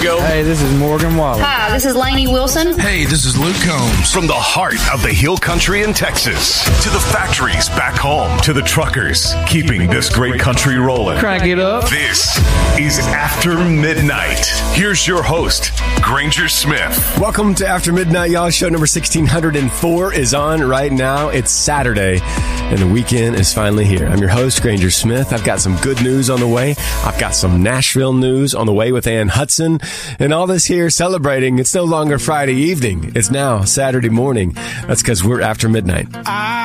Chicago. Hey, this is Morgan Wallen. Hi, this is Lainey Wilson. Hey, this is Luke Combs. From the heart of the Hill Country in Texas to the factories back home to the truckers keeping this great country rolling. Crank it up. This is After Midnight. Here's your host, Granger Smith. Welcome to After Midnight, y'all. Show number 1604 is on right now. It's Saturday, and the weekend is finally here. I'm your host, Granger Smith. I've got some good news on the way. I've got some Nashville news on the way with Ann Hudson, and all this here celebrating. It's no longer Friday evening. It's now Saturday morning. That's because we're After Midnight.